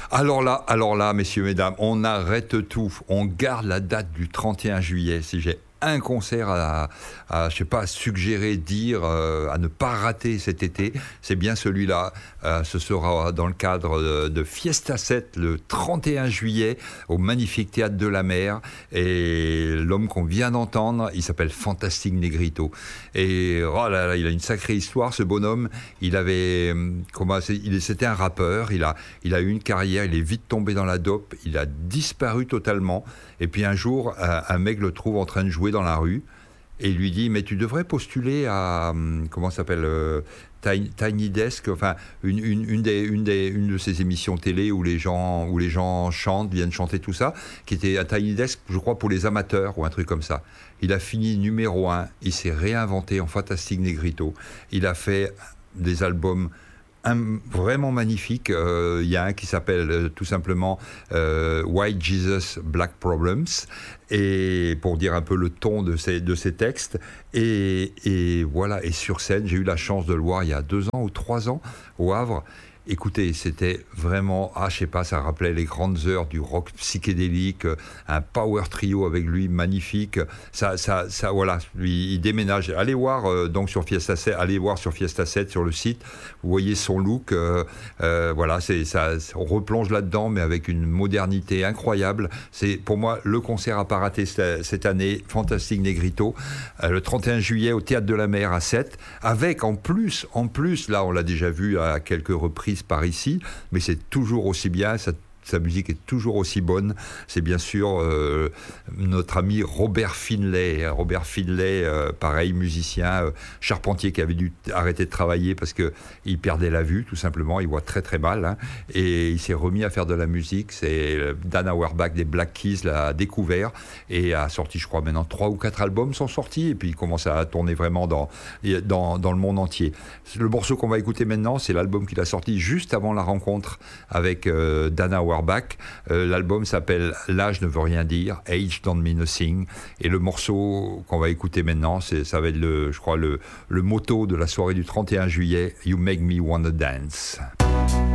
Alors là, messieurs, mesdames, on arrête tout. On garde la date du 31 juillet. Si j'ai un concert je sais pas, à suggérer, dire, à ne pas rater cet été, c'est bien celui-là. Ce sera dans le cadre de Fiesta 7 le 31 juillet au magnifique Théâtre de la Mer. Et l'homme qu'on vient d'entendre, il s'appelle Fantastic Negrito. Et oh là là, il a une sacrée histoire, ce bonhomme. C'était un rappeur. Il a eu une carrière. Il est vite tombé dans la dope. Il a disparu totalement. Et puis un jour, un mec le trouve en train de jouer dans la rue et il lui dit mais tu devrais postuler à comment ça s'appelle Tiny Desk, enfin une de ces émissions télé où les gens chantent, viennent chanter tout ça, qui était à Tiny Desk, je crois pour les amateurs ou un truc comme ça. Il a fini numéro 1, il s'est réinventé en Fantastic Negrito, il a fait des albums vraiment magnifique. Il y a un qui s'appelle tout simplement White Jesus Black Problems, et pour dire un peu le ton de ces textes. Et voilà, et sur scène, j'ai eu la chance de le voir il y a 2 ans ou 3 ans au Havre. Écoutez, c'était vraiment, je sais pas, ça rappelait les grandes heures du rock psychédélique, un power trio avec lui magnifique. Ça, voilà, il déménage. Allez voir donc sur Fiesta 7, allez voir sur Fiesta 7 sur le site. Vous voyez son look, voilà, c'est ça. On replonge là-dedans, mais avec une modernité incroyable. C'est pour moi le concert à pas rater cette année. Fantastic Negrito, le 31 juillet au Théâtre de la Mer à 7, avec en plus, là on l'a déjà vu à quelques reprises par ici, mais c'est toujours aussi bien, sa musique est toujours aussi bonne. C'est bien sûr notre ami Robert Finlay, pareil, musicien, charpentier qui avait dû arrêter de travailler parce qu'il perdait la vue, tout simplement, il voit très très mal, hein, et il s'est remis à faire de la musique. C'est Dan Auerbach des Black Keys l'a découvert et a sorti, je crois maintenant 3 ou 4 albums sont sortis, et puis il commence à tourner vraiment dans le monde entier. Le morceau qu'on va écouter maintenant, c'est l'album qu'il a sorti juste avant la rencontre avec Dan Auerbach. L'album s'appelle L'âge ne veut rien dire, Age don't mean a thing, et le morceau qu'on va écouter maintenant, ça va être je crois le motto de la soirée du 31 juillet, You Make Me Wanna Dance.